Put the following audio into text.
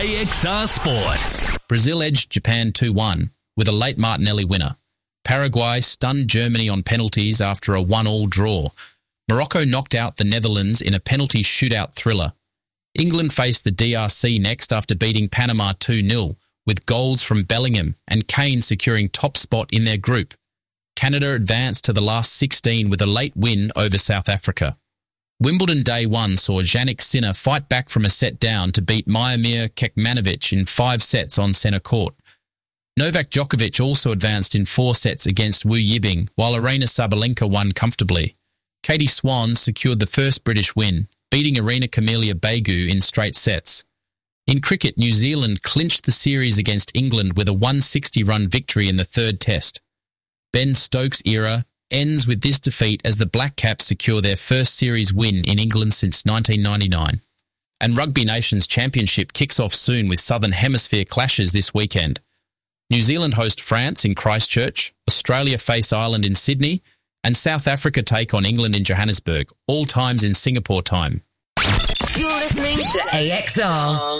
AXR Sport. Brazil edged Japan 2-1 with a late Martinelli winner. Paraguay stunned Germany on penalties after a 1-1 draw. Morocco knocked out the Netherlands in a penalty shootout thriller. England faced the DRC next after beating Panama 2-0, with goals from Bellingham and Kane securing top spot in their group. Canada advanced to the last 16 with a late win over South Africa. Wimbledon Day 1 saw Jannik Sinner fight back from a set down to beat Miomir Kekmanovic in 5 sets on centre court. Novak Djokovic also advanced in 4 sets against Wu Yibing, while Aryna Sabalenka won comfortably. Katie Swan secured the first British win, beating Arena Camelia Begu in straight sets. In cricket, New Zealand clinched the series against England with a 160-run victory in the 3rd test. Ben Stokes' era ends with this defeat as the Black Caps secure their first series win in England since 1999. And Rugby Nations Championship kicks off soon with Southern Hemisphere clashes this weekend. New Zealand host France in Christchurch, Australia face Ireland in Sydney, and South Africa take on England in Johannesburg, all times in Singapore time. You're listening to AXR.